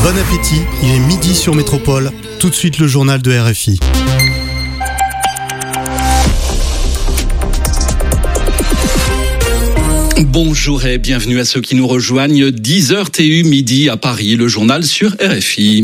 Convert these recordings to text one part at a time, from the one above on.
Bon appétit, il est midi sur Métropole. Tout de suite le journal de RFI. Bonjour et bienvenue à ceux qui nous rejoignent. 10h TU midi à Paris, le journal sur RFI.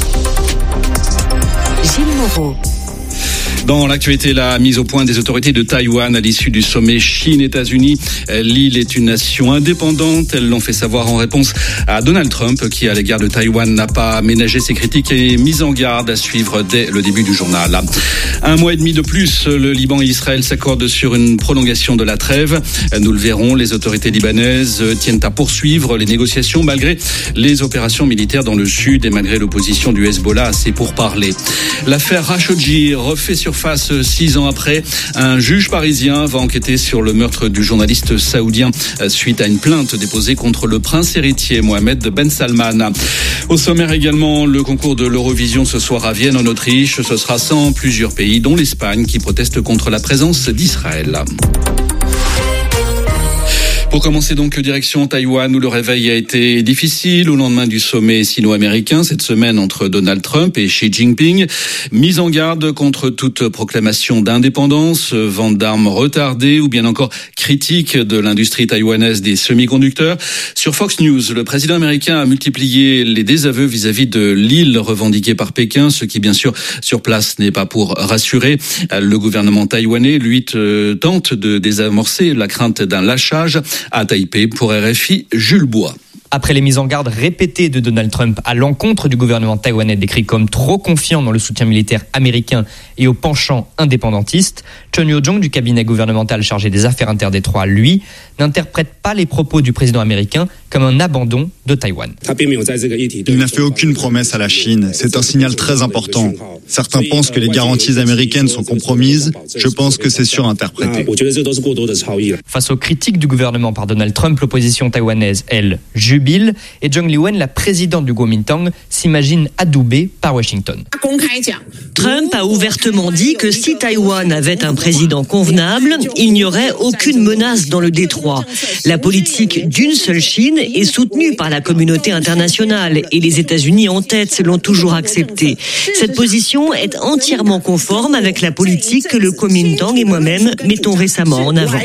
Gilles Moreau. Dans l'actualité, la mise au point des autorités de Taïwan à l'issue du sommet Chine-États-Unis. L'île est une nation indépendante. Elles l'ont fait savoir en réponse à Donald Trump, qui à l'égard de Taïwan n'a pas ménagé ses critiques et mis en garde à suivre dès le début du journal. Un mois et demi de plus, le Liban et Israël s'accordent sur une prolongation de la trêve. Nous le verrons, les autorités libanaises tiennent à poursuivre les négociations malgré les opérations militaires dans le sud et malgré l'opposition du Hezbollah à ces pourparlers. L'affaire Khashoggi refait surface 6 ans après. Un juge parisien va enquêter sur le meurtre du journaliste saoudien suite à une plainte déposée contre le prince héritier Mohamed Ben Salman. Au sommaire également, le concours de l'Eurovision ce soir à Vienne en Autriche. Ce sera sans plusieurs pays, dont l'Espagne, qui proteste contre la présence d'Israël. Pour commencer donc, direction Taïwan, où le réveil a été difficile au lendemain du sommet sino-américain cette semaine entre Donald Trump et Xi Jinping. Mise en garde contre toute proclamation d'indépendance, vente d'armes retardée ou bien encore critique de l'industrie taïwanaise des semi-conducteurs. Sur Fox News, le président américain a multiplié les désaveux vis-à-vis de l'île revendiquée par Pékin, ce qui bien sûr sur place n'est pas pour rassurer. Le gouvernement taïwanais, lui, tente de désamorcer la crainte d'un lâchage. À Taipei, pour RFI, Jules Bois. Après les mises en garde répétées de Donald Trump à l'encontre du gouvernement taïwanais décrit comme trop confiant dans le soutien militaire américain et au penchant indépendantiste, Chun Yo-jong du cabinet gouvernemental chargé des affaires interdétroits, lui, n'interprète pas les propos du président américain comme un abandon de Taïwan. Il n'a fait aucune promesse à la Chine. C'est un signal très important. Certains pensent que les garanties américaines sont compromises. Je pense que c'est surinterprété. Face aux critiques du gouvernement par Donald Trump, l'opposition taïwanaise, elle, jubile, et Zhang Liwen, la présidente du Kuomintang, s'imagine adoubée par Washington. Trump a ouvertement dit que si Taïwan avait un président convenable, il n'y aurait aucune menace dans le détroit. La politique d'une seule Chine est soutenue par la communauté internationale et les États-Unis en tête l'ont toujours acceptée. Cette position est entièrement conforme avec la politique que le Kuomintang et moi-même mettons récemment en avant.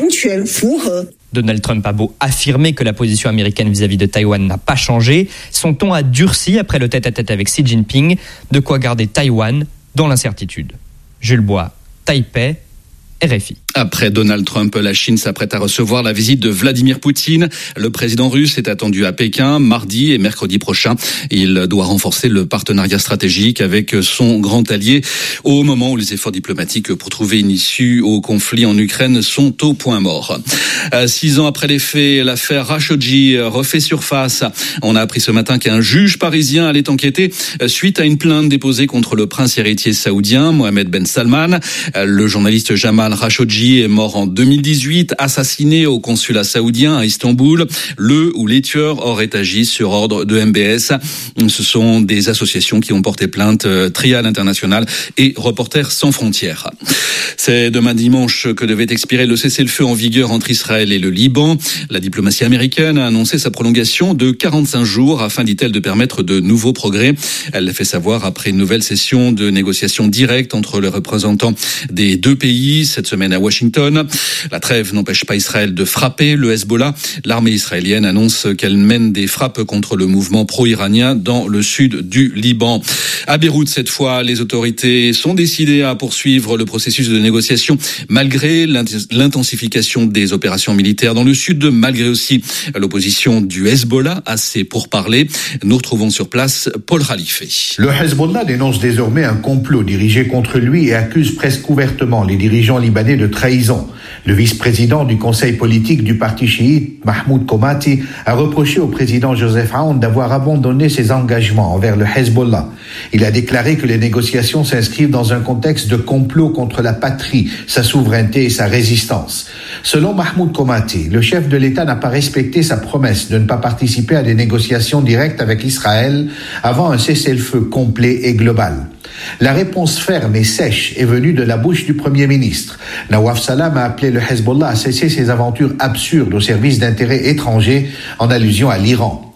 Donald Trump a beau affirmer que la position américaine vis-à-vis de Taïwan n'a pas changé, son ton a durci après le tête-à-tête avec Xi Jinping, de quoi garder Taïwan dans l'incertitude. Jules Bois, Taipei, RFI. Après Donald Trump, la Chine s'apprête à recevoir la visite de Vladimir Poutine. Le président russe est attendu à Pékin mardi et mercredi prochain. Il doit renforcer le partenariat stratégique avec son grand allié au moment où les efforts diplomatiques pour trouver une issue au conflit en Ukraine sont au point mort. 6 ans après les faits, l'affaire Khashoggi refait surface. On a appris ce matin qu'un juge parisien allait enquêter suite à une plainte déposée contre le prince héritier saoudien Mohamed Ben Salman. Le journaliste Jamal Khashoggi est mort en 2018, assassiné au consulat saoudien à Istanbul. Le ou les tueurs auraient agi sur ordre de MBS. Ce sont des associations qui ont porté plainte, Trial International et Reporters sans frontières. C'est demain dimanche que devait expirer le cessez-le-feu en vigueur entre Israël et le Liban. La diplomatie américaine a annoncé sa prolongation de 45 jours afin, dit-elle, de permettre de nouveaux progrès. Elle l'a fait savoir après une nouvelle session de négociations directes entre les représentants des deux pays cette semaine à Washington. La trêve n'empêche pas Israël de frapper le Hezbollah. L'armée israélienne annonce qu'elle mène des frappes contre le mouvement pro-iranien dans le sud du Liban. À Beyrouth, cette fois, les autorités sont décidées à poursuivre le processus de négociation malgré l'intensification des opérations militaires dans le sud, malgré aussi l'opposition du Hezbollah à ces pourparlers. Nous retrouvons sur place Paul Khalife. Le Hezbollah dénonce désormais un complot dirigé contre lui et accuse presque ouvertement les dirigeants libanais de trahison. Le vice-président du conseil politique du parti chiite, Mahmoud Komati, a reproché au président Joseph Aoun d'avoir abandonné ses engagements envers le Hezbollah. Il a déclaré que les négociations s'inscrivent dans un contexte de complot contre la patrie, sa souveraineté et sa résistance. Selon Mahmoud Komati, le chef de l'État n'a pas respecté sa promesse de ne pas participer à des négociations directes avec Israël avant un cessez-le-feu complet et global. La réponse ferme et sèche est venue de la bouche du Premier ministre. Nawaf Salam a appelé le Hezbollah à cesser ses aventures absurdes au service d'intérêts étrangers en allusion à l'Iran.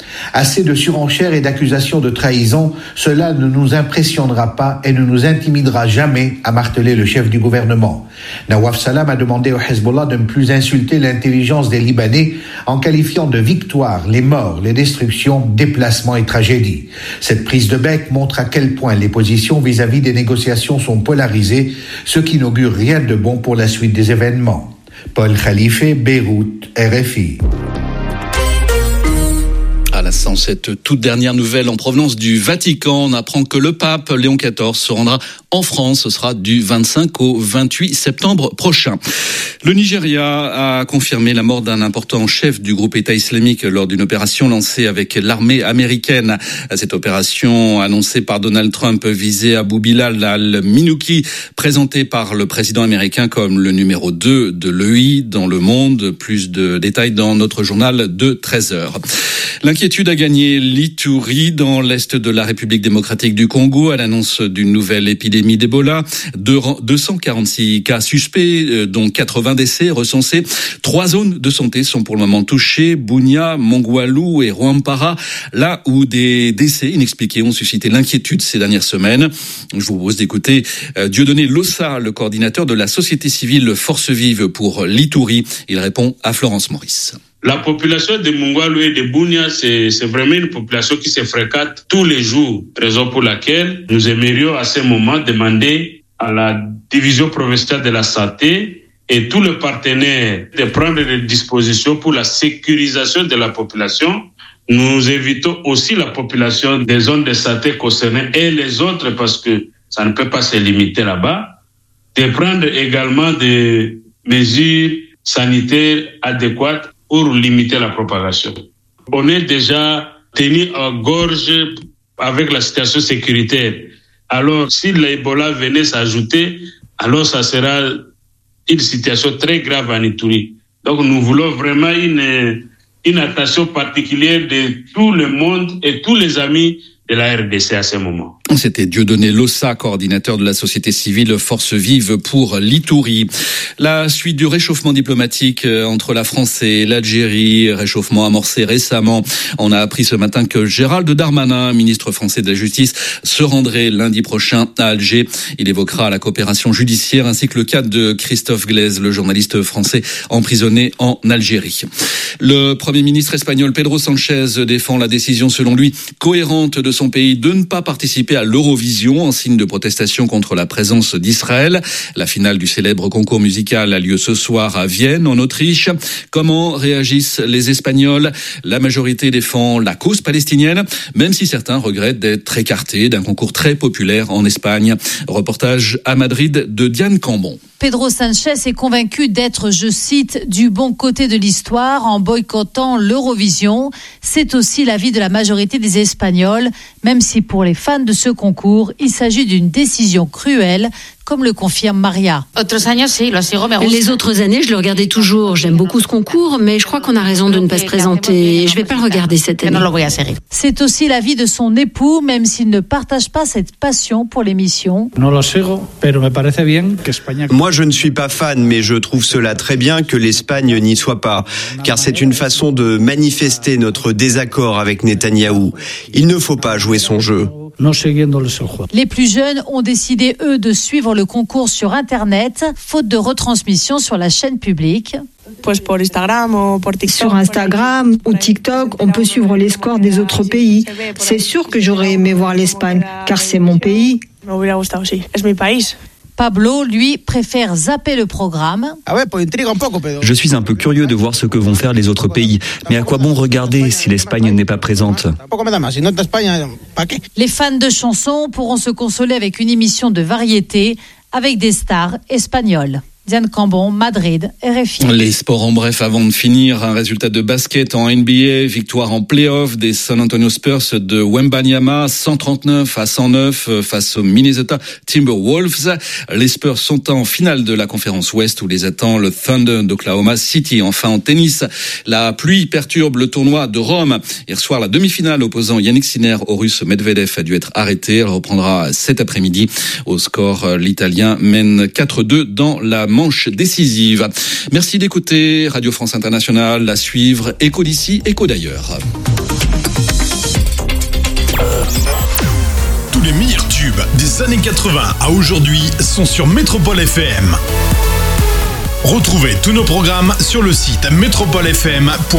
Assez de surenchères et d'accusations de trahison, cela ne nous impressionnera pas et ne nous intimidera jamais, a martelé le chef du gouvernement. Nawaf Salam a demandé au Hezbollah de ne plus insulter l'intelligence des Libanais en qualifiant de victoire les morts, les destructions, déplacements et tragédies. Cette prise de bec montre à quel point les positions vis-à-vis des négociations sont polarisées, ce qui n'augure rien de bon pour la suite des événements. Paul Khalife, Beyrouth, RFI. Sans cette toute dernière nouvelle en provenance du Vatican, on apprend que le pape Léon XIV se rendra en France. Ce sera du 25 au 28 septembre prochain. Le Nigeria a confirmé la mort d'un important chef du groupe État islamique lors d'une opération lancée avec l'armée américaine. Cette opération annoncée par Donald Trump visait Abu Bilal al-Minouki, présenté par le président américain comme le numéro 2 de l'EI dans le monde. Plus de détails dans notre journal de 13h. L'inquiétude a gagné l'Ituri dans l'est de la République démocratique du Congo à l'annonce d'une nouvelle épidémie d'Ebola. 246 cas suspects, dont 80 décès recensés. 3 zones de santé sont pour le moment touchées, Bunia, Mongwalu et Rwampara, là où des décès inexpliqués ont suscité l'inquiétude ces dernières semaines. Je vous propose d'écouter Dieudonné Lossa, le coordinateur de la société civile Force Vive pour l'Ituri. Il répond à Florence Maurice. La population de Mongwalu et de Bunia, c'est vraiment une population qui se fréquente tous les jours. Raison pour laquelle nous aimerions à ce moment demander à la division provinciale de la santé et tous les partenaires de prendre des dispositions pour la sécurisation de la population. Nous évitons aussi la population des zones de santé concernées et les autres, parce que ça ne peut pas se limiter là-bas, de prendre également des mesures sanitaires adéquates pour limiter la propagation. On est déjà tenu en gorge avec la situation sécuritaire. Alors, si l'Ebola venait s'ajouter, alors ça sera une situation très grave en Ituri. Donc, nous voulons vraiment une attention particulière de tout le monde et tous les amis de la RDC à ce moment. C'était Dieudonné Lossa, coordinateur de la société civile Force Vive pour l'Ituri. La suite du réchauffement diplomatique entre la France et l'Algérie, réchauffement amorcé récemment. On a appris ce matin que Gérald Darmanin, ministre français de la Justice, se rendrait lundi prochain à Alger. Il évoquera la coopération judiciaire ainsi que le cas de Christophe Glaise, le journaliste français emprisonné en Algérie. Le Premier ministre espagnol Pedro Sánchez défend la décision, selon lui, cohérente de son pays de ne pas participer à l'Eurovision en signe de protestation contre la présence d'Israël. La finale du célèbre concours musical a lieu ce soir à Vienne, en Autriche. Comment réagissent les Espagnols ? La majorité défend la cause palestinienne, même si certains regrettent d'être écartés d'un concours très populaire en Espagne. Reportage à Madrid de Diane Cambon. Pedro Sánchez est convaincu d'être, je cite, du bon côté de l'histoire en boycottant l'Eurovision. C'est aussi l'avis de la majorité des Espagnols, même si pour les fans de ce concours, il s'agit d'une décision cruelle, comme le confirme Maria. Les autres années, je le regardais toujours. J'aime beaucoup ce concours, mais je crois qu'on a raison de ne pas se présenter. Je ne vais pas le regarder cette année. C'est aussi l'avis de son époux, même s'il ne partage pas cette passion pour l'émission. Moi, je ne suis pas fan, mais je trouve cela très bien que l'Espagne n'y soit pas, car c'est une façon de manifester notre désaccord avec Netanyahou. Il ne faut pas jouer son jeu. Les plus jeunes ont décidé, eux, de suivre le concours sur Internet, faute de retransmission sur la chaîne publique. Sur Instagram ou TikTok, on peut suivre les scores des autres pays. C'est sûr que j'aurais aimé voir l'Espagne, car c'est mon pays. Pablo, lui, préfère zapper le programme. Je suis un peu curieux de voir ce que vont faire les autres pays. Mais à quoi bon regarder si l'Espagne n'est pas présente ? Les fans de chansons pourront se consoler avec une émission de variété avec des stars espagnoles. Diane Cambon, Madrid, RFI. Les sports en bref avant de finir. Un résultat de basket en NBA. Victoire en play-off des San Antonio Spurs de Wembanyama, 139-109 face aux Minnesota Timberwolves. Les Spurs sont en finale de la conférence Ouest où les attend le Thunder d'Oklahoma City. Enfin en tennis, la pluie perturbe le tournoi de Rome. Hier soir, la demi-finale opposant Yannick Sinner au Russe Medvedev a dû être arrêtée. Elle reprendra cet après-midi. Au score, l'Italien mène 4-2 dans la manche décisive. Merci d'écouter Radio France Internationale, à suivre Écho d'ici, Écho d'ailleurs. Tous les meilleurs tubes des années 80 à aujourd'hui sont sur Métropole FM. Retrouvez tous nos programmes sur le site métropolefm.fr.